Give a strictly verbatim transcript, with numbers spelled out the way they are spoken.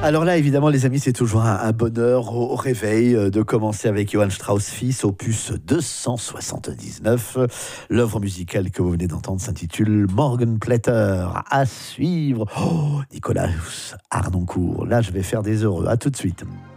Alors là, évidemment, les amis, c'est toujours un, un bonheur au, au réveil euh, de commencer avec Johann Strauss Fils, opus deux cent soixante-dix-neuf. L'œuvre musicale que vous venez d'entendre s'intitule Morgenblätter. À suivre. Oh, Nicolas Harnoncourt. Là, je vais faire des heureux. À tout de suite.